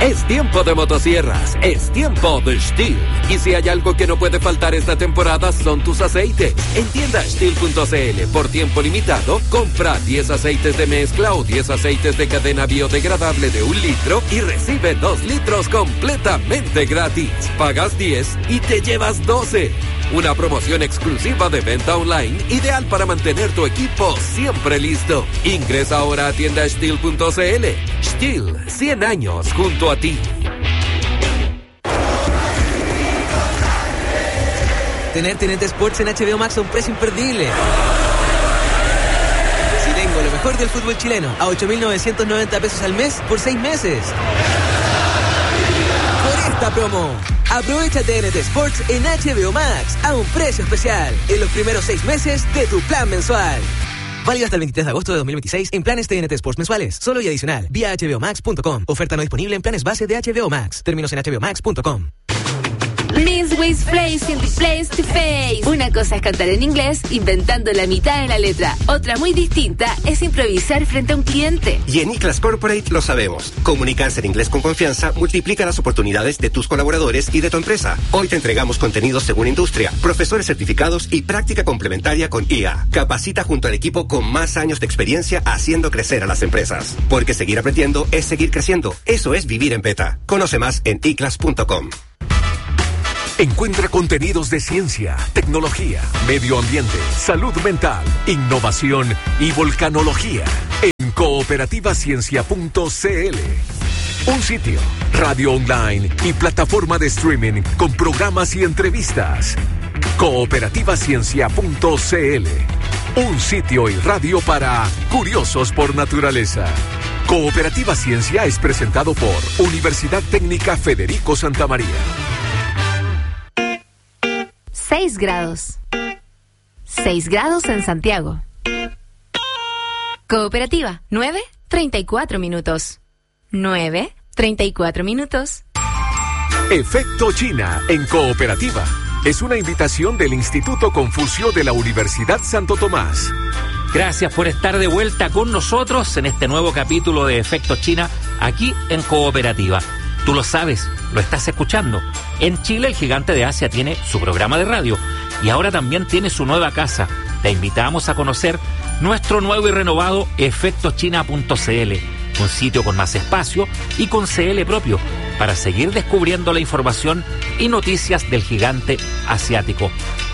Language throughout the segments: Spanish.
Es tiempo de motosierras, es tiempo de Stihl. Y si hay algo que no puede faltar esta temporada son tus aceites. En tienda Stihl.cl, por tiempo limitado, compra 10 aceites de mezcla o 10 aceites de cadena biodegradable de 1 litro y recibe 2 litros completamente gratis. Pagas 10 y te llevas 12. Una promoción exclusiva de venta online, ideal para mantener tu equipo siempre listo. Ingresa ahora a tienda Stihl.cl. Stihl, 100 años junto a ti. Tener TNT Sports en HBO Max a un precio imperdible. Si tengo lo mejor del fútbol chileno a 8.990 pesos al mes por 6 meses. Por esta promo, aprovecha TNT Sports en HBO Max a un precio especial en los primeros 6 meses de tu plan mensual. Válido hasta el 23 de agosto de 2026 en planes TNT Sports mensuales. Solo y adicional. Vía hbomax.com. Oferta no disponible en planes base de HBO Max. Términos en hbomax.com. Miss Ways Place in the Place to Face. Una cosa es cantar en inglés, inventando la mitad de la letra. Otra muy distinta es improvisar frente a un cliente. Y en iClass Corporate lo sabemos. Comunicarse en inglés con confianza multiplica las oportunidades de tus colaboradores y de tu empresa. Hoy te entregamos contenidos según industria, profesores certificados y práctica complementaria con IA. Capacita junto al equipo con más años de experiencia haciendo crecer a las empresas. Porque seguir aprendiendo es seguir creciendo. Eso es vivir en beta. Conoce más en iClass.com. Encuentra contenidos de ciencia, tecnología, medio ambiente, salud mental, innovación y volcanología en cooperativaciencia.cl. Un sitio, radio online y plataforma de streaming con programas y entrevistas. Cooperativaciencia.cl. Un sitio y radio para curiosos por naturaleza. Cooperativa Ciencia es presentado por Universidad Técnica Federico Santa María. 6 grados. 6 grados en Santiago. Cooperativa, 9:34 minutos. 9:34 minutos. Efecto China en Cooperativa. Es una invitación del Instituto Confucio de la Universidad Santo Tomás. Gracias por estar de vuelta con nosotros en este nuevo capítulo de Efecto China aquí en Cooperativa. Tú lo sabes, lo estás escuchando. En Chile, el gigante de Asia tiene su programa de radio y ahora también tiene su nueva casa. Te invitamos a conocer nuestro nuevo y renovado efectochina.cl, un sitio con más espacio y con CL propio para seguir descubriendo la información y noticias del gigante asiático.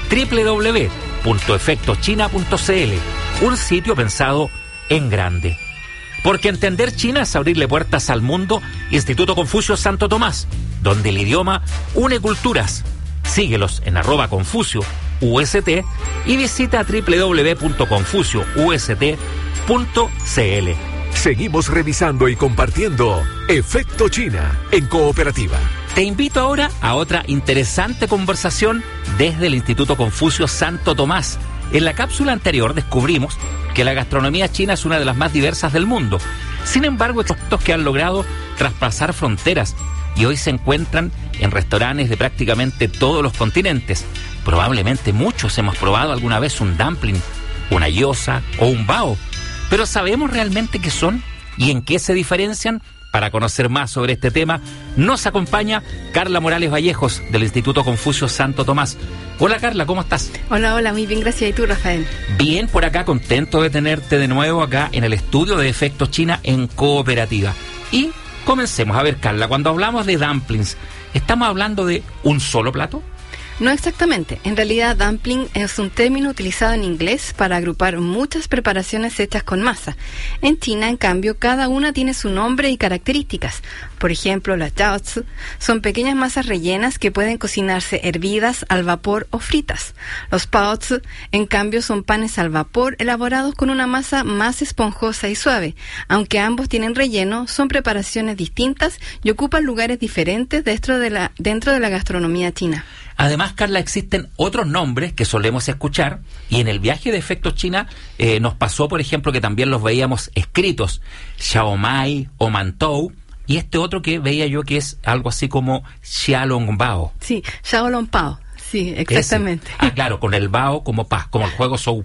www.efectochina.cl, un sitio pensado en grande. Porque entender China es abrirle puertas al mundo. Instituto Confucio Santo Tomás, donde el idioma une culturas. Síguelos en @Confucio UST y visita www.confucioust.cl. Seguimos revisando y compartiendo Efecto China en Cooperativa. Te invito ahora a otra interesante conversación desde el Instituto Confucio Santo Tomás. En la cápsula anterior descubrimos que la gastronomía china es una de las más diversas del mundo. Sin embargo, estos que han logrado traspasar fronteras y hoy se encuentran en restaurantes de prácticamente todos los continentes. Probablemente muchos hemos probado alguna vez un dumpling, una gyoza o un bao. Pero ¿sabemos realmente qué son y en qué se diferencian? Para conocer más sobre este tema, nos acompaña Carla Morales Vallejos, del Instituto Confucio Santo Tomás. Hola Carla, ¿cómo estás? Hola, muy bien, gracias. ¿Y tú, Rafael? Bien, por acá, contento de tenerte de nuevo acá en el estudio de Efecto China en Cooperativa. Y comencemos. A ver, Carla, cuando hablamos de dumplings, ¿estamos hablando de un solo plato? No exactamente. En realidad, dumpling es un término utilizado en inglés para agrupar muchas preparaciones hechas con masa. En China, en cambio, cada una tiene su nombre y características. Por ejemplo, las jiaozi son pequeñas masas rellenas que pueden cocinarse hervidas, al vapor o fritas. Los baozi, en cambio, son panes al vapor elaborados con una masa más esponjosa y suave. Aunque ambos tienen relleno, son preparaciones distintas y ocupan lugares diferentes dentro de la gastronomía china. Además, Carla, existen otros nombres que solemos escuchar y en el viaje de Efecto China nos pasó, por ejemplo, que también los veíamos escritos, xiaomai o mantou, y este otro que veía yo que es algo así como xiaolongbao. Sí, xiaolongbao, sí, exactamente. Claro, con el bao como pa, como el juego Sou Pa.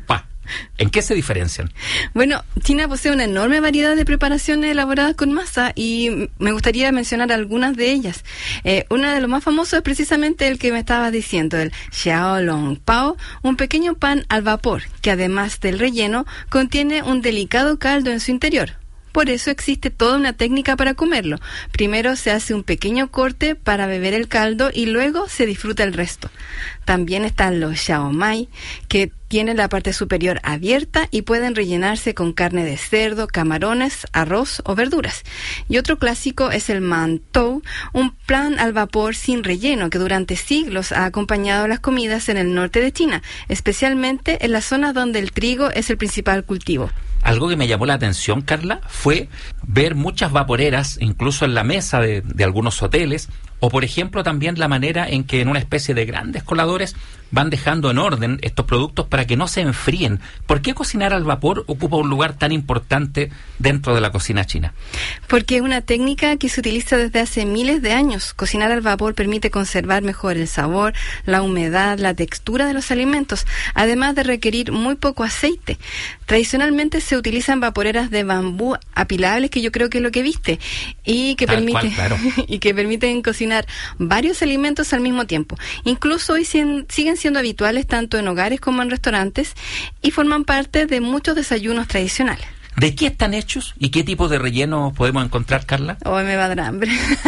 ¿En qué se diferencian? Bueno, China posee una enorme variedad de preparaciones elaboradas con masa y me gustaría mencionar algunas de ellas. Uno de los más famosos es precisamente el que me estabas diciendo, el xiaolongbao, un pequeño pan al vapor que además del relleno contiene un delicado caldo en su interior. Por eso existe toda una técnica para comerlo. Primero se hace un pequeño corte para beber el caldo y luego se disfruta el resto. También están los xiaomai, que tienen la parte superior abierta y pueden rellenarse con carne de cerdo, camarones, arroz o verduras. Y otro clásico es el mantou, un pan al vapor sin relleno que durante siglos ha acompañado las comidas en el norte de China, especialmente en las zonas donde el trigo es el principal cultivo. Algo que me llamó la atención, Carla, fue ver muchas vaporeras, incluso en la mesa de algunos hoteles, o por ejemplo también la manera en que en una especie de grandes coladores van dejando en orden estos productos para que no se enfríen. ¿Por qué cocinar al vapor ocupa un lugar tan importante dentro de la cocina china? Porque es una técnica que se utiliza desde hace miles de años. Cocinar al vapor permite conservar mejor el sabor, la humedad, la textura de los alimentos, además de requerir muy poco aceite. Tradicionalmente se utilizan vaporeras de bambú apilables, que yo creo que es lo que viste, y que permiten cocinar varios alimentos al mismo tiempo. Incluso hoy siguen siendo habituales tanto en hogares como en restaurantes y forman parte de muchos desayunos tradicionales. ¿De qué están hechos y qué tipo de relleno podemos encontrar, Carla? Hoy me va a dar hambre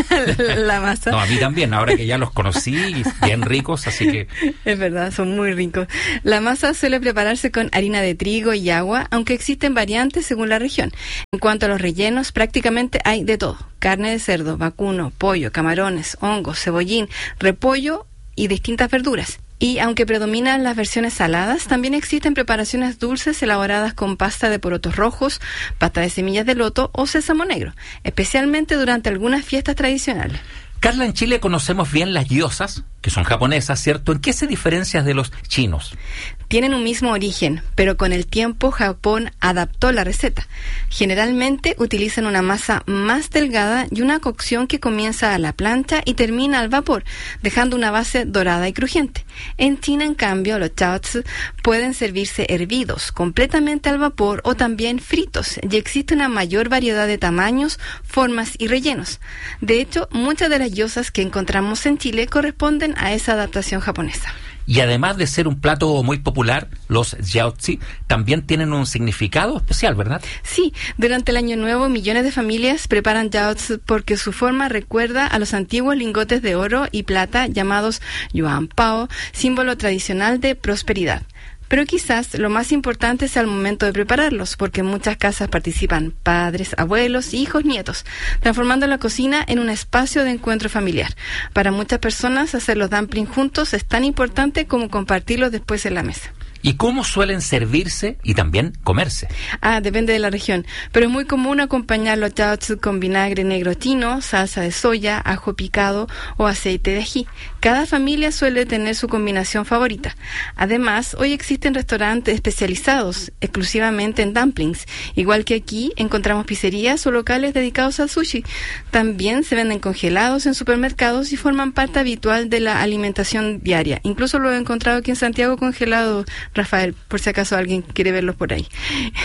la masa. No, a mí también, ahora que ya los conocí, bien ricos, así que... Es verdad, son muy ricos. La masa suele prepararse con harina de trigo y agua, aunque existen variantes según la región. En cuanto a los rellenos, prácticamente hay de todo. Carne de cerdo, vacuno, pollo, camarones, hongos, cebollín, repollo y distintas verduras. Y aunque predominan las versiones saladas, también existen preparaciones dulces elaboradas con pasta de porotos rojos, pasta de semillas de loto o sésamo negro, especialmente durante algunas fiestas tradicionales. Carla, en Chile conocemos bien las gyozas, que son japonesas, ¿cierto? ¿En qué se diferencian de los chinos? Tienen un mismo origen, pero con el tiempo Japón adaptó la receta. Generalmente utilizan una masa más delgada y una cocción que comienza a la plancha y termina al vapor, dejando una base dorada y crujiente. En China, en cambio, los chaozi pueden servirse hervidos, completamente al vapor o también fritos, y existe una mayor variedad de tamaños, formas y rellenos. De hecho, muchas de las gyozas que encontramos en Chile corresponden a esa adaptación japonesa. Y además de ser un plato muy popular, los jiaozi también tienen un significado especial, ¿verdad? Sí, durante el Año Nuevo millones de familias preparan jiaozi porque su forma recuerda a los antiguos lingotes de oro y plata llamados yuanpao, símbolo tradicional de prosperidad. Pero quizás lo más importante sea el momento de prepararlos, porque en muchas casas participan padres, abuelos, hijos, nietos, transformando la cocina en un espacio de encuentro familiar. Para muchas personas, hacer los dumplings juntos es tan importante como compartirlos después en la mesa. ¿Y cómo suelen servirse y también comerse? Depende de la región, pero es muy común acompañar los jiaozi con vinagre negro chino, salsa de soya, ajo picado o aceite de ají. Cada familia suele tener su combinación favorita. Además, hoy existen restaurantes especializados exclusivamente en dumplings. Igual que aquí, encontramos pizzerías o locales dedicados al sushi. También se venden congelados en supermercados y forman parte habitual de la alimentación diaria. Incluso lo he encontrado aquí en Santiago congelado, Rafael, por si acaso alguien quiere verlos por ahí.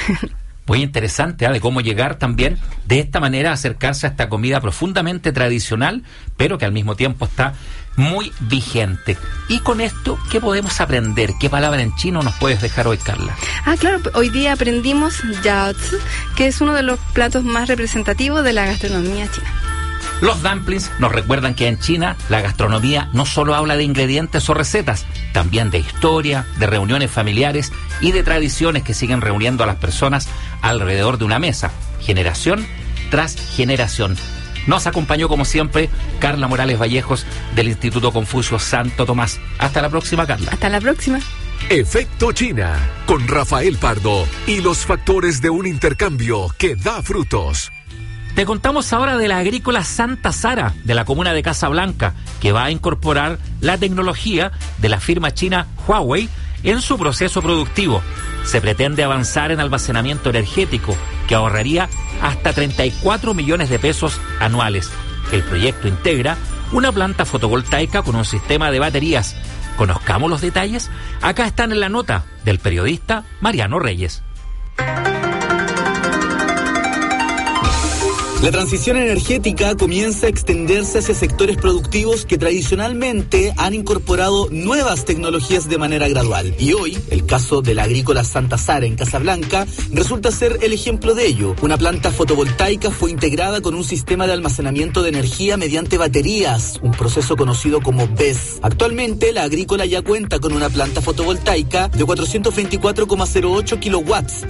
Muy interesante, de cómo llegar también de esta manera a acercarse a esta comida profundamente tradicional, pero que al mismo tiempo está muy vigente. Y con esto, ¿qué podemos aprender? ¿Qué palabra en chino nos puedes dejar hoy, Carla? Claro, hoy día aprendimos jiaozi, que es uno de los platos más representativos de la gastronomía china. Los dumplings nos recuerdan que en China la gastronomía no solo habla de ingredientes o recetas, también de historia, de reuniones familiares y de tradiciones que siguen reuniendo a las personas alrededor de una mesa, generación tras generación. Nos acompañó como siempre Carla Morales Vallejos del Instituto Confucio Santo Tomás. Hasta la próxima, Carla. Hasta la próxima. Efecto China, con Rafael Pardo y los factores de un intercambio que da frutos. Te contamos ahora de la agrícola Santa Sara, de la comuna de Casablanca, que va a incorporar la tecnología de la firma china Huawei en su proceso productivo. Se pretende avanzar en almacenamiento energético, que ahorraría hasta 34 millones de pesos anuales. El proyecto integra una planta fotovoltaica con un sistema de baterías, Conozcamos los detalles. Acá están en la nota del periodista Mariano Reyes. La transición energética comienza a extenderse hacia sectores productivos que tradicionalmente han incorporado nuevas tecnologías de manera gradual. Y hoy, el caso de la agrícola Santa Sara en Casablanca resulta ser el ejemplo de ello. Una planta fotovoltaica fue integrada con un sistema de almacenamiento de energía mediante baterías, un proceso conocido como BESS. Actualmente, la agrícola ya cuenta con una planta fotovoltaica de 424,08 kilowatts.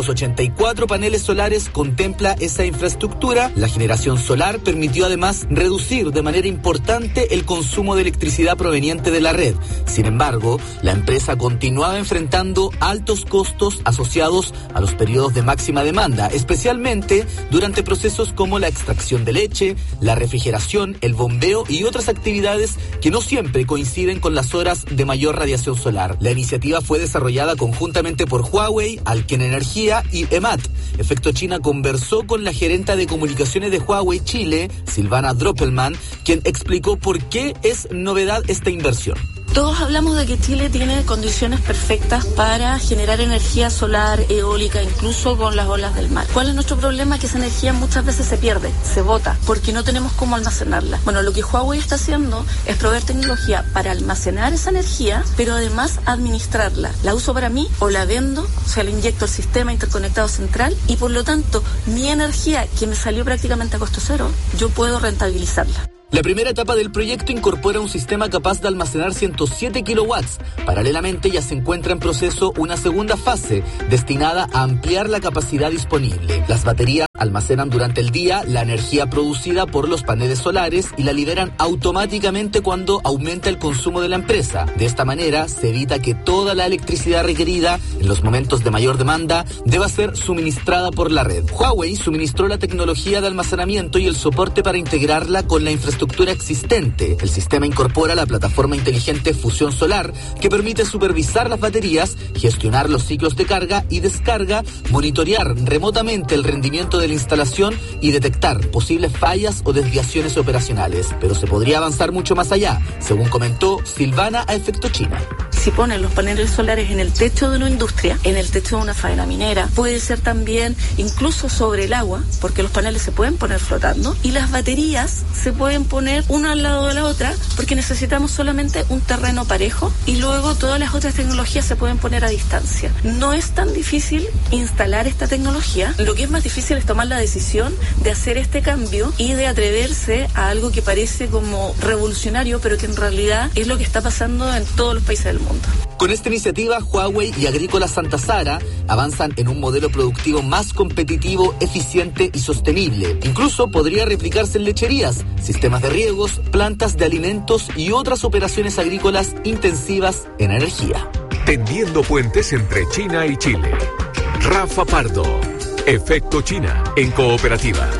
684 paneles solares contempla esa infraestructura. La generación solar permitió además reducir de manera importante el consumo de electricidad proveniente de la red. Sin embargo, la empresa continuaba enfrentando altos costos asociados a los periodos de máxima demanda, especialmente durante procesos como la extracción de leche, la refrigeración, el bombeo y otras actividades que no siempre coinciden con las horas de mayor radiación solar. La iniciativa fue desarrollada conjuntamente por Huawei, Alken Energía y EMAT. Efecto China conversó con la gerenta de comunicaciones de Huawei Chile, Silvana Droppelman, quien explicó por qué es novedad esta inversión. Todos hablamos de que Chile tiene condiciones perfectas para generar energía solar, eólica, incluso con las olas del mar. ¿Cuál es nuestro problema? Que esa energía muchas veces se pierde, se bota, porque no tenemos cómo almacenarla. Bueno, lo que Huawei está haciendo es proveer tecnología para almacenar esa energía, pero además administrarla. La uso para mí o la vendo, o sea, la inyecto al sistema interconectado central y por lo tanto mi energía, que me salió prácticamente a costo cero, yo puedo rentabilizarla. La primera etapa del proyecto incorpora un sistema capaz de almacenar 107 kilowatts. Paralelamente ya se encuentra en proceso una segunda fase destinada a ampliar la capacidad disponible. Las baterías almacenan durante el día la energía producida por los paneles solares y la liberan automáticamente cuando aumenta el consumo de la empresa. De esta manera se evita que toda la electricidad requerida en los momentos de mayor demanda deba ser suministrada por la red. Huawei suministró la tecnología de almacenamiento y el soporte para integrarla con la infraestructura existente. El sistema incorpora la plataforma inteligente Fusión Solar, que permite supervisar las baterías, gestionar los ciclos de carga y descarga, monitorear remotamente el rendimiento de la instalación y detectar posibles fallas o desviaciones operacionales. Pero se podría avanzar mucho más allá, según comentó Silvana a Efecto China. Si ponen los paneles solares en el techo de una industria, en el techo de una faena minera, puede ser también incluso sobre el agua, porque los paneles se pueden poner flotando y las baterías se pueden poner una al lado de la otra, porque necesitamos solamente un terreno parejo y luego todas las otras tecnologías se pueden poner a distancia. No es tan difícil instalar esta tecnología, lo que es más difícil es tomar la decisión de hacer este cambio y de atreverse a algo que parece como revolucionario, pero que en realidad es lo que está pasando en todos los países del mundo. Con esta iniciativa, Huawei y Agrícola Santa Sara avanzan en un modelo productivo más competitivo, eficiente y sostenible. Incluso podría replicarse en lecherías, sistemas de riegos, plantas de alimentos y otras operaciones agrícolas intensivas en energía. Tendiendo puentes entre China y Chile. Rafa Pardo, Efecto China en Cooperativa.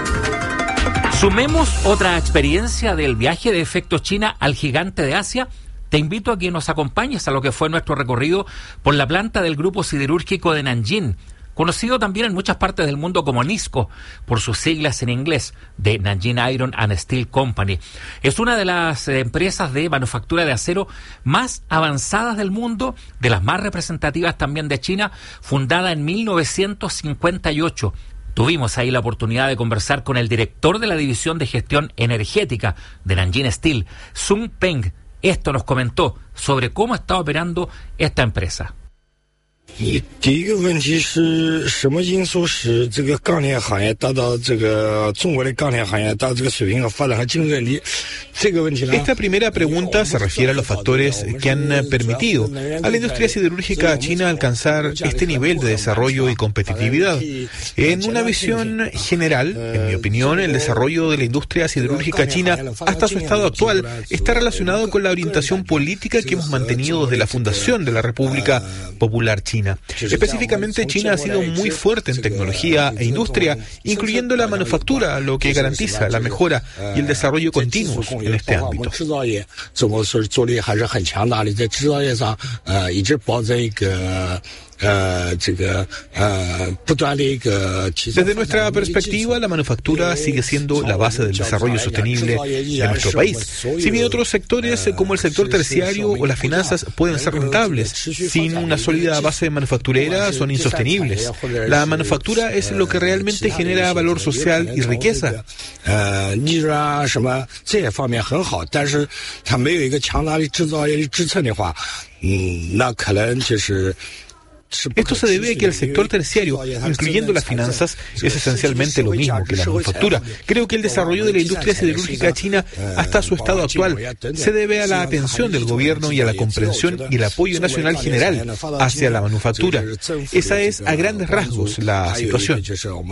Sumemos otra experiencia del viaje de Efecto China al gigante de Asia. Te invito a que nos acompañes a lo que fue nuestro recorrido por la planta del grupo siderúrgico de Nanjing, conocido también en muchas partes del mundo como NISCO, por sus siglas en inglés, de Nanjing Iron and Steel Company. Es una de las empresas de manufactura de acero más avanzadas del mundo, de las más representativas también de China, fundada en 1958. Tuvimos ahí la oportunidad de conversar con el director de la División de Gestión Energética de Nanjing Steel, Sung Peng. Esto nos comentó sobre cómo está operando esta empresa. 第一个问题是什么因素使这个钢铁行业达到这个中国的钢铁行业达到这个水平和发展和竞争力？这个问题呢？ Esta primera pregunta se refiere a los factores que han permitido a la industria siderúrgica china alcanzar este nivel de desarrollo y competitividad. En una visión general, en mi opinión, el desarrollo de la industria siderúrgica china hasta su estado actual está relacionado con la orientación política que hemos mantenido desde la fundación de la República Popular China. Específicamente, China ha sido muy fuerte en tecnología e industria, incluyendo la manufactura, lo que garantiza la mejora y el desarrollo continuos en este ámbito. Desde nuestra perspectiva, la manufactura sigue siendo la base del desarrollo sostenible de nuestro país. Si bien otros sectores, como el sector terciario o las finanzas, pueden ser rentables, sin una sólida base manufacturera son insostenibles. La manufactura es lo que realmente genera valor social y riqueza. Esto se debe a que el sector terciario, incluyendo las finanzas, es esencialmente lo mismo que la manufactura. Creo que el desarrollo de la industria siderúrgica china hasta su estado actual se debe a la atención del gobierno y a la comprensión y el apoyo nacional general hacia la manufactura. Esa es, a grandes rasgos, la situación.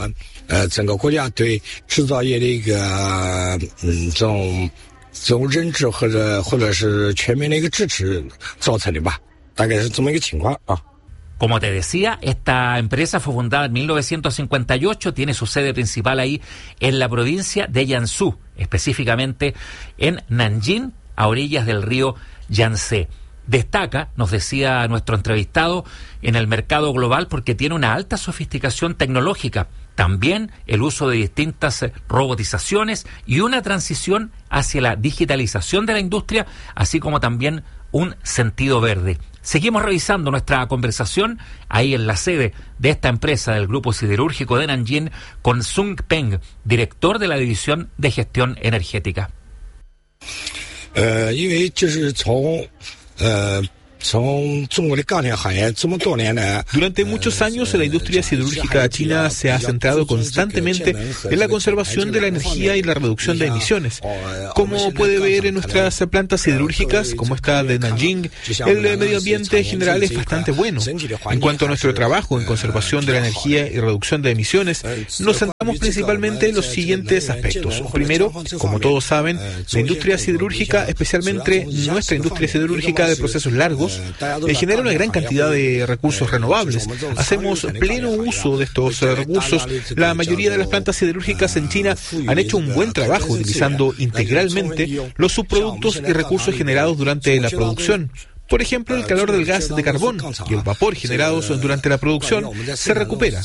Como te decía, esta empresa fue fundada en 1958, tiene su sede principal ahí en la provincia de Jiangsu, específicamente en Nanjing, a orillas del río Yangtze. Destaca, nos decía nuestro entrevistado, en el mercado global porque tiene una alta sofisticación tecnológica, también el uso de distintas robotizaciones y una transición hacia la digitalización de la industria, así como también un sentido verde. Seguimos revisando nuestra conversación ahí en la sede de esta empresa del Grupo Siderúrgico de Nanjing con Sung Peng, director de la División de Gestión Energética. Durante muchos años, la industria siderúrgica china se ha centrado constantemente en la conservación de la energía y la reducción de emisiones. Como puede ver en nuestras plantas siderúrgicas, como esta de Nanjing, el medio ambiente en general es bastante bueno. En cuanto a nuestro trabajo en conservación de la energía y reducción de emisiones, nos centramos principalmente en los siguientes aspectos. Primero, como todos saben, la industria siderúrgica, especialmente nuestra industria siderúrgica de procesos largos, genera una gran cantidad de recursos renovables. Hacemos pleno uso de estos recursos. La mayoría de las plantas siderúrgicas en China han hecho un buen trabajo utilizando integralmente los subproductos y recursos generados durante la producción. Por ejemplo, el calor del gas de carbón y el vapor generados durante la producción se recupera.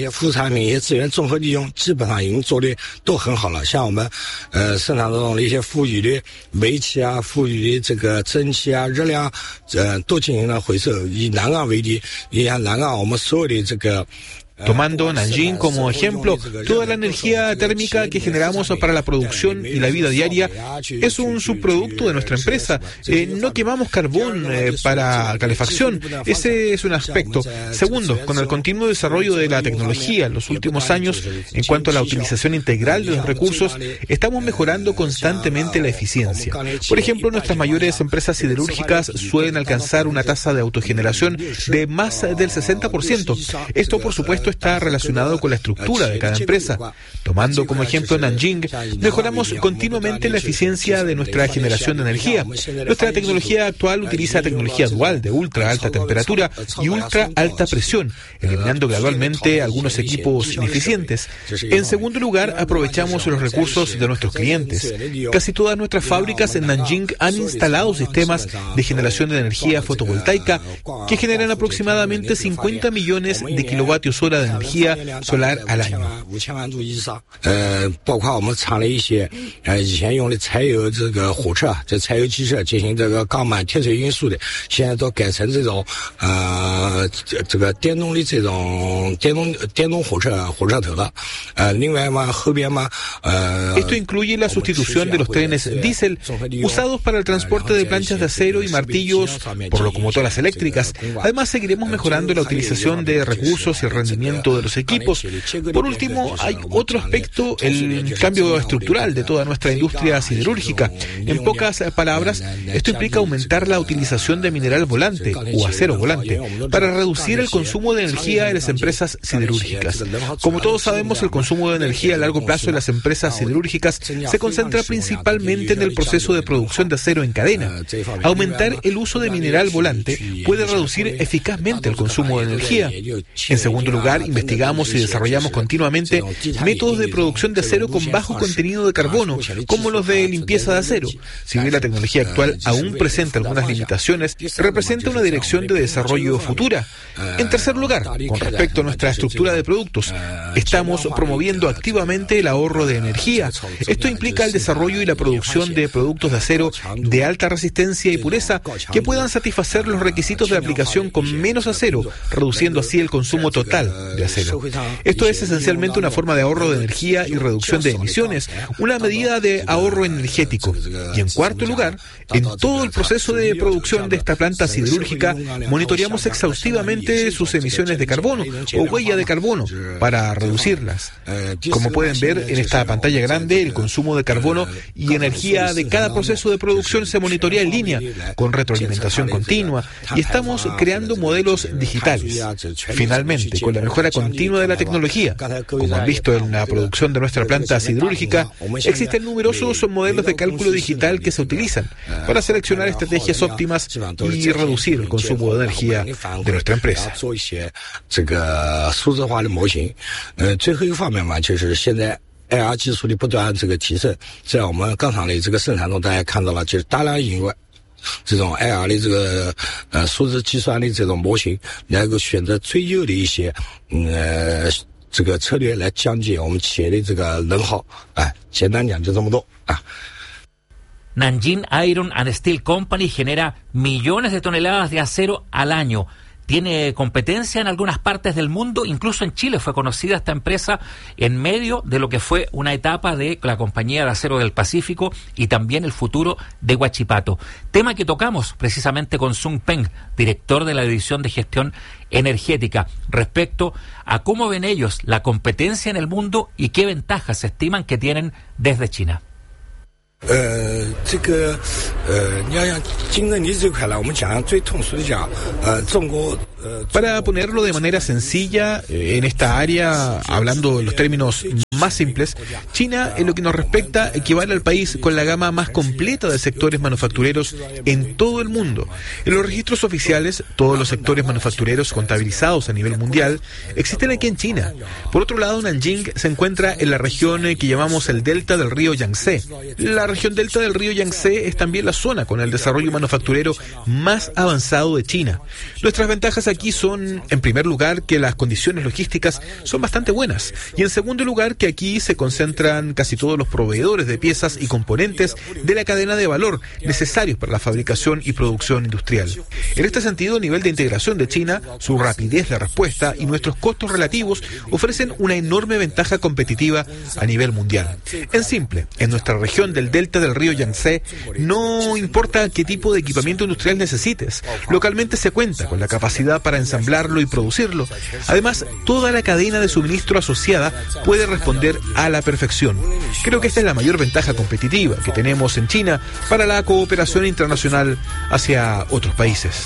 Tomando Nanjing como ejemplo, toda la energía térmica que generamos para la producción y la vida diaria es un subproducto de nuestra empresa. No quemamos carbón para calefacción. Ese es un aspecto. Segundo, con el continuo desarrollo de la tecnología en los últimos años, en cuanto a la utilización integral de los recursos, estamos mejorando constantemente la eficiencia. Por ejemplo, nuestras mayores empresas siderúrgicas suelen alcanzar una tasa de autogeneración de más del 60%. Esto, por supuesto, está relacionado con la estructura de cada empresa. Tomando como ejemplo Nanjing, mejoramos continuamente la eficiencia de nuestra generación de energía. Nuestra tecnología actual utiliza tecnología dual de ultra alta temperatura y ultra alta presión, eliminando gradualmente algunos equipos ineficientes. En segundo lugar, aprovechamos los recursos de nuestros clientes. Casi todas nuestras fábricas en Nanjing han instalado sistemas de generación de energía fotovoltaica que generan aproximadamente 50 millones de kilovatios hora de energía solar al año. Esto incluye la sustitución de los trenes diésel usados para el transporte de planchas de acero y martillos por locomotoras eléctricas. Además, seguiremos mejorando la utilización de recursos y el rendimiento de los equipos. Por último, hay otro aspecto, el cambio estructural de toda nuestra industria siderúrgica. En pocas palabras, esto implica aumentar la utilización de mineral volante o acero volante para reducir el consumo de energía de las empresas siderúrgicas. Como todos sabemos, el consumo de energía a largo plazo de las empresas siderúrgicas se concentra principalmente en el proceso de producción de acero en cadena. Aumentar el uso de mineral volante puede reducir eficazmente el consumo de energía. En segundo lugar, lugar, investigamos y desarrollamos continuamente métodos de producción de acero con bajo contenido de carbono, como los de limpieza de acero. Si bien la tecnología actual aún presenta algunas limitaciones, representa una dirección de desarrollo futura. En tercer lugar, con respecto a nuestra estructura de productos, estamos promoviendo activamente el ahorro de energía. Esto implica el desarrollo y la producción de productos de acero de alta resistencia y pureza que puedan satisfacer los requisitos de aplicación con menos acero, reduciendo así el consumo total de acero. Esto es esencialmente una forma de ahorro de energía y reducción de emisiones, una medida de ahorro energético. Y en cuarto lugar, en todo el proceso de producción de esta planta siderúrgica, monitoreamos exhaustivamente sus emisiones de carbono o huella de carbono para reducirlas. Como pueden ver en esta pantalla grande, el consumo de carbono y energía de cada proceso de producción se monitorea en línea, con retroalimentación continua, y estamos creando modelos digitales. Finalmente, con la mejora continua de la tecnología, como han visto en la producción de nuestra planta siderúrgica, existen numerosos modelos de cálculo digital que se utilizan para seleccionar estrategias óptimas y reducir el consumo de energía de nuestra empresa. AR 技术的不断提升，在我们钢厂的生产中，大家看到了，就是大量引入这种 AR 的数字计算的这种模型，能够选择最优的一些策略来降低我们企业的能耗。简单讲就这么多啊。 Nanjing Iron and Steel Company genera millones de toneladas de acero al año. Tiene competencia en algunas partes del mundo, incluso en Chile fue conocida esta empresa en medio de lo que fue una etapa de la Compañía de Acero del Pacífico y también el futuro de Huachipato. Tema que tocamos precisamente con Sung Peng, director de la División de Gestión Energética, respecto a cómo ven ellos la competencia en el mundo y qué ventajas se estiman que tienen desde China. Para ponerlo de manera sencilla, en esta área, hablando en los términos más simples, China, en lo que nos respecta, equivale al país con la gama más completa de sectores manufactureros en todo el mundo. En los registros oficiales, todos los sectores manufactureros contabilizados a nivel mundial existen aquí en China. Por otro lado, Nanjing se encuentra en la región que llamamos el delta del río Yangtze. La región delta del río Yangtze es también la zona con el desarrollo manufacturero más avanzado de China. Nuestras ventajas aquí son, en primer lugar, que las condiciones logísticas son bastante buenas, y en segundo lugar, que aquí se concentran casi todos los proveedores de piezas y componentes de la cadena de valor necesarios para la fabricación y producción industrial. En este sentido, el nivel de integración de China, su rapidez de respuesta y nuestros costos relativos ofrecen una enorme ventaja competitiva a nivel mundial. En simple, en nuestra región del delta del río Yangtze, no importa qué tipo de equipamiento industrial necesites, localmente se cuenta con la capacidad para ensamblarlo y producirlo. Además, toda la cadena de suministro asociada puede responder a la perfección. Creo que esta es la mayor ventaja competitiva que tenemos en China para la cooperación internacional hacia otros países.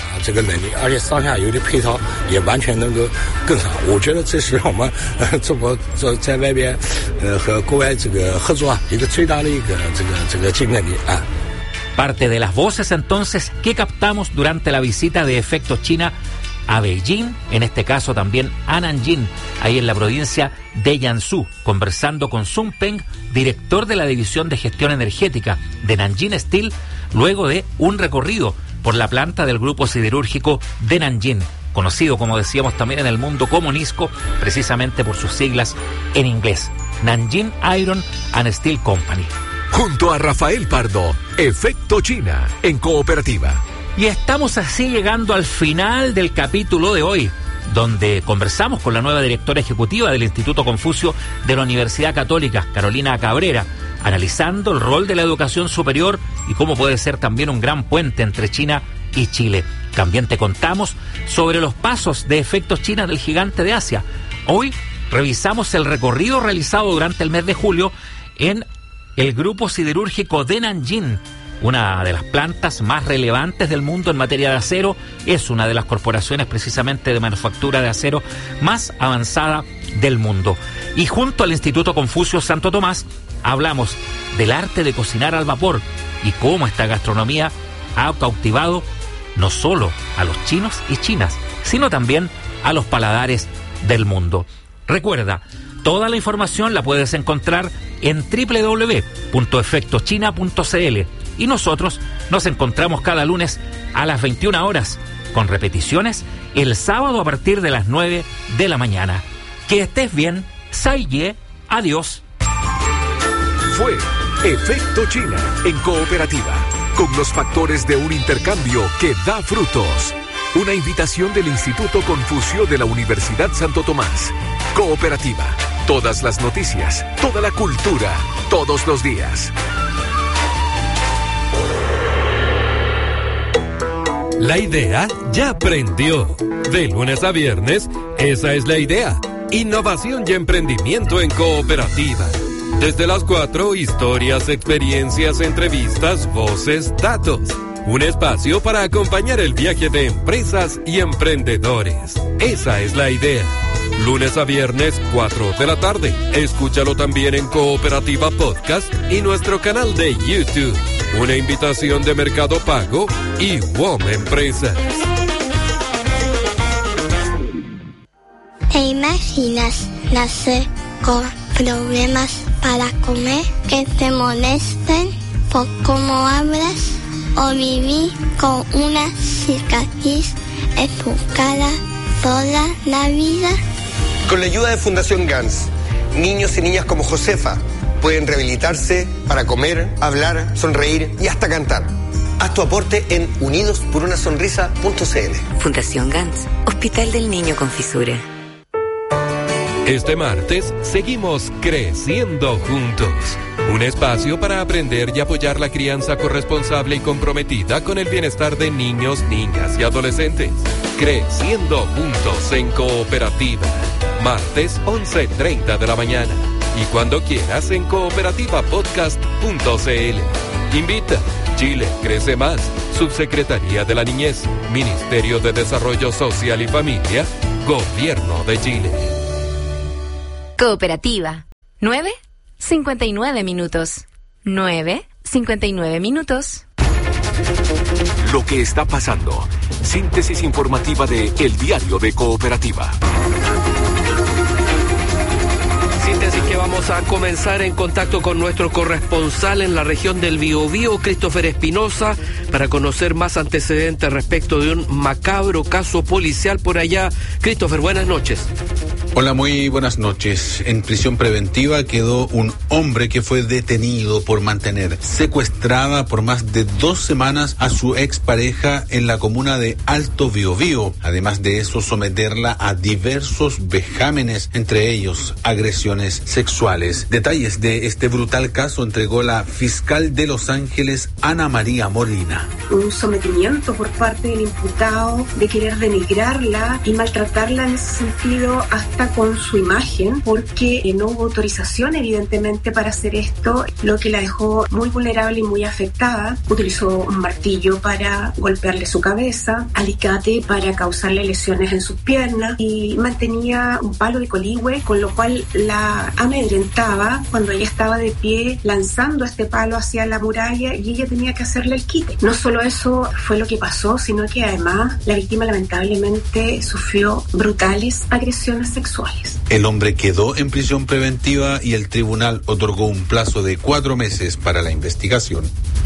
Parte de las voces entonces que captamos durante la visita de Efectos China a Beijing, en este caso también a Nanjing, ahí en la provincia de Jiangsu, conversando con Sung Peng, director de la División de Gestión Energética de Nanjing Steel, luego de un recorrido por la planta del grupo siderúrgico de Nanjing, conocido, como decíamos, también en el mundo como NISCO, precisamente por sus siglas en inglés, Nanjing Iron and Steel Company. Junto a Rafael Pardo, Efecto China, en Cooperativa. Y estamos así llegando al final del capítulo de hoy, donde conversamos con la nueva directora ejecutiva del Instituto Confucio de la Universidad Católica, Carolina Cabrera, analizando el rol de la educación superior y cómo puede ser también un gran puente entre China y Chile. También te contamos sobre los pasos de Efectos China del gigante de Asia. Hoy revisamos el recorrido realizado durante el mes de julio en el grupo siderúrgico de Nanjing, una de las plantas más relevantes del mundo en materia de acero. Es una de las corporaciones precisamente de manufactura de acero más avanzada del mundo. Y junto al Instituto Confucio Santo Tomás hablamos del arte de cocinar al vapor y cómo esta gastronomía ha cautivado no solo a los chinos y chinas, sino también a los paladares del mundo. Recuerda, toda la información la puedes encontrar en www.efectochina.cl y nosotros nos encontramos cada lunes a las 21 horas, con repeticiones el sábado a partir de las 9 de la mañana. Que estés bien, Saiye, adiós. Fue Efecto China en Cooperativa, con los factores de un intercambio que da frutos. Una invitación del Instituto Confucio de la Universidad Santo Tomás. Cooperativa, todas las noticias, toda la cultura, todos los días. La idea ya prendió. De lunes a viernes, esa es la idea. Innovación y emprendimiento en Cooperativa. Desde las 4, historias, experiencias, entrevistas, voces, datos. Un espacio para acompañar el viaje de empresas y emprendedores. Esa es la idea. Lunes a viernes, 4 de la tarde. Escúchalo también en Cooperativa Podcast y nuestro canal de YouTube. Una invitación de Mercado Pago y WOM Empresas. ¿Te imaginas nacer con problemas para comer, que te molesten por cómo hablas, o vivir con una cicatriz en tu cara toda la vida? Con la ayuda de Fundación GANS, niños y niñas como Josefa pueden rehabilitarse para comer, hablar, sonreír y hasta cantar. Haz tu aporte en unidosporunasonrisa.cl. Fundación GANS, Hospital del Niño con Fisura. Este martes seguimos creciendo juntos. Un espacio para aprender y apoyar la crianza corresponsable y comprometida con el bienestar de niños, niñas y adolescentes. Creciendo juntos en Cooperativa. Martes 11:30 de la mañana. Y cuando quieras en cooperativapodcast.cl. Invita. Chile crece más. Subsecretaría de la Niñez. Ministerio de Desarrollo Social y Familia. Gobierno de Chile. Cooperativa. 9:59 minutos. 9:59 minutos. Lo que está pasando. Síntesis informativa de El Diario de Cooperativa. Síntesis que vamos a comenzar en contacto con nuestro corresponsal en la región del Biobío, Christopher Espinosa, para conocer más antecedentes respecto de un macabro caso policial por allá. Christopher, buenas noches. Hola, muy buenas noches. En prisión preventiva quedó un hombre que fue detenido por mantener secuestrada por más de 2 semanas a su expareja en la comuna de Alto Biobío. Además de eso, someterla a diversos vejámenes, entre ellos agresiones sexuales. Detalles de este brutal caso entregó la fiscal de Los Ángeles, Ana María Molina. Un sometimiento por parte del imputado de querer denigrarla y maltratarla en ese sentido hasta con su imagen, porque no hubo autorización evidentemente para hacer esto, lo que la dejó muy vulnerable y muy afectada. Utilizó un martillo para golpearle su cabeza, alicate para causarle lesiones en sus piernas y mantenía un palo de coligüe, con lo cual la amedrentaba cuando ella estaba de pie lanzando este palo hacia la muralla y ella tenía que hacerle el quite. No solo eso fue lo que pasó, sino que además la víctima lamentablemente sufrió brutales agresiones sexuales. El hombre quedó en prisión preventiva y el tribunal otorgó un plazo de 4 meses para la investigación.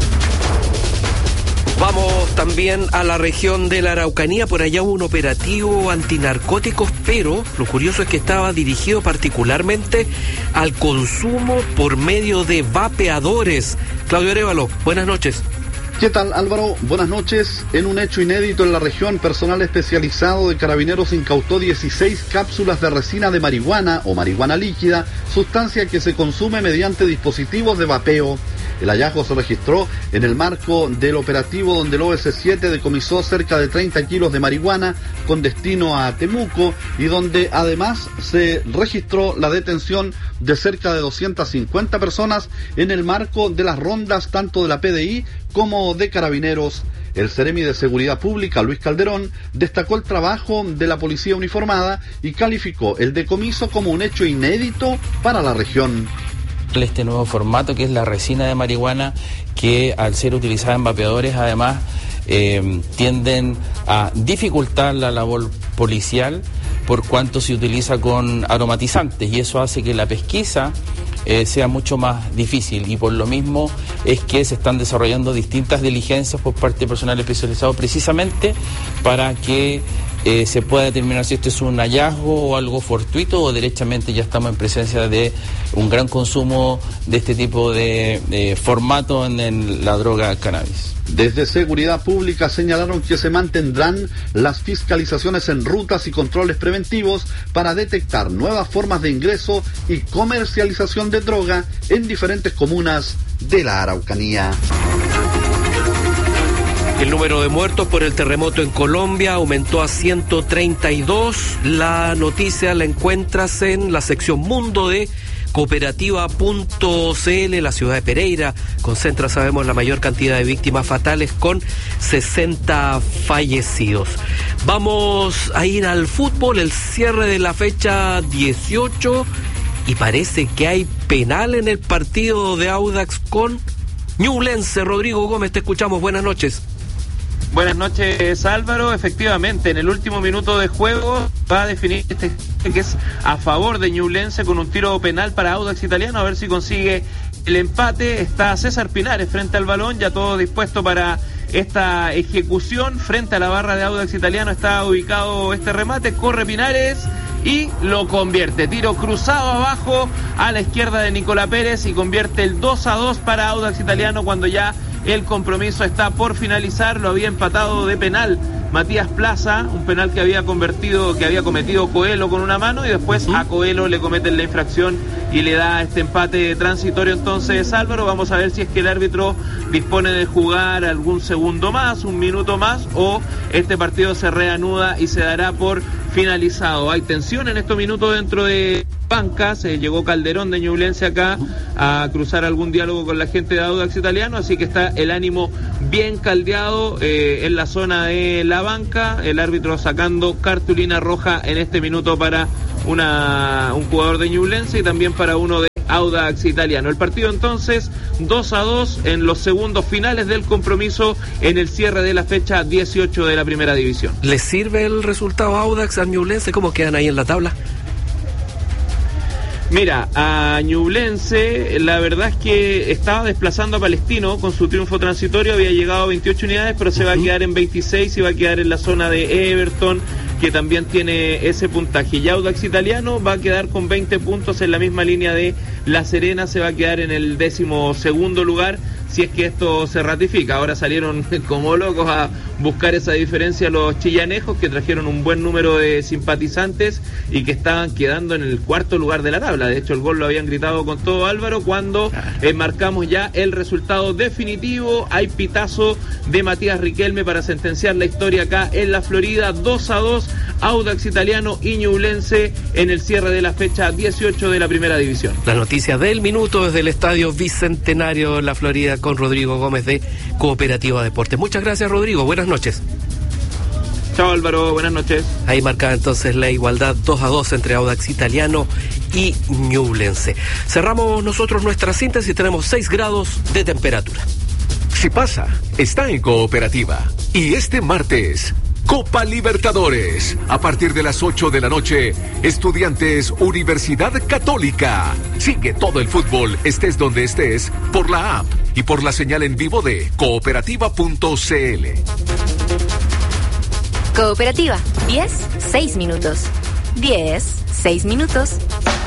Vamos también a la región de la Araucanía. Por allá hubo un operativo antinarcóticos, pero lo curioso es que estaba dirigido particularmente al consumo por medio de vapeadores. Claudio Arévalo, buenas noches. ¿Qué tal, Álvaro? Buenas noches. En un hecho inédito en la región, personal especializado de Carabineros incautó 16 cápsulas de resina de marihuana o marihuana líquida, sustancia que se consume mediante dispositivos de vapeo. El hallazgo se registró en el marco del operativo donde el OS7 decomisó cerca de 30 kilos de marihuana con destino a Temuco y donde además se registró la detención de cerca de 250 personas en el marco de las rondas tanto de la PDI como de Carabineros. El Seremi de Seguridad Pública, Luis Calderón, destacó el trabajo de la policía uniformada y calificó el decomiso como un hecho inédito para la región. Este nuevo formato que es la resina de marihuana, que al ser utilizada en vapeadores además tienden a dificultar la labor policial por cuanto se utiliza con aromatizantes, y eso hace que la pesquisa sea mucho más difícil, y por lo mismo es que se están desarrollando distintas diligencias por parte de personal especializado precisamente para que se pueda determinar si esto es un hallazgo o algo fortuito, o derechamente ya estamos en presencia de un gran consumo de este tipo de formato en la droga cannabis. Desde Seguridad Pública señalaron que se mantendrán las fiscalizaciones en rutas y controles preventivos para detectar nuevas formas de ingreso y comercialización de droga en diferentes comunas de la Araucanía. El número de muertos por el terremoto en Colombia aumentó a 132. La noticia la encuentras en la sección Mundo de cooperativa.cl. La ciudad de Pereira concentra, sabemos, la mayor cantidad de víctimas fatales, con 60 fallecidos. Vamos a ir al fútbol, el cierre de la fecha 18, y parece que hay penal en el partido de Audax con Ñublense. Rodrigo Gómez, te escuchamos, buenas noches. Buenas noches, Álvaro. Efectivamente, en el último minuto de juego va a definir este que es a favor de Ñublense con un tiro penal para Audax Italiano, a ver si consigue el empate. Está César Pinares frente al balón, ya todo dispuesto para esta ejecución. Frente a la barra de Audax Italiano está ubicado este remate, corre Pinares y lo convierte. Tiro cruzado abajo a la izquierda de Nicolás Pérez y convierte el 2-2 para Audax Italiano cuando ya el compromiso está por finalizar. Lo había empatado de penal Matías Plaza, un penal que había cometido Coelho con una mano, y después a Coelho le cometen la infracción y le da este empate transitorio. Entonces, Álvaro, vamos a ver si es que el árbitro dispone de jugar algún segundo más, un minuto más, o este partido se reanuda y se dará por finalizado. Hay tensión en estos minutos dentro de bancas. Llegó Calderón de Ñublense acá a cruzar algún diálogo con la gente de Audax Italiano, así que está el ánimo bien caldeado en la zona de la banca. El árbitro sacando cartulina roja en este minuto para un jugador de Ñublense y también para uno de Audax Italiano. El partido entonces 2-2 en los segundos finales del compromiso en el cierre de la fecha 18 de la primera división. ¿Les sirve el resultado a Audax, a Ñublense? ¿Cómo quedan ahí en la tabla? Mira, a Ñublense la verdad es que estaba desplazando a Palestino con su triunfo transitorio, había llegado a 28 unidades, pero se va a quedar en 26 y va a quedar en la zona de Everton, que también tiene ese puntaje. Y Audax Italiano va a quedar con 20 puntos en la misma línea de La Serena, se va a quedar en el 12º lugar, si es que esto se ratifica. Ahora salieron como locos a buscar esa diferencia los chillanejos, que trajeron un buen número de simpatizantes y que estaban quedando en el 4º lugar de la tabla. De hecho, el gol lo habían gritado con todo, Álvaro, cuando marcamos ya el resultado definitivo. Hay pitazo de Matías Riquelme para sentenciar la historia acá en la Florida. 2-2, Audax Italiano y Ñublense en el cierre de la fecha 18 de la primera división. La noticia del minuto desde el Estadio Bicentenario en la Florida con Rodrigo Gómez de Cooperativa Deportes. Muchas gracias, Rodrigo. Buenas noches. Chao, Álvaro. Buenas noches. Ahí marcada entonces la igualdad 2-2 entre Audax Italiano y Ñublense. Cerramos nosotros nuestra síntesis. Tenemos 6 grados de temperatura. Si pasa, está en Cooperativa. Y este martes, Copa Libertadores. A partir de las 8 de la noche, Estudiantes Universidad Católica. Sigue todo el fútbol, estés donde estés, por la app y por la señal en vivo de cooperativa.cl. Cooperativa, 10, 6 minutos. 10, 6 minutos.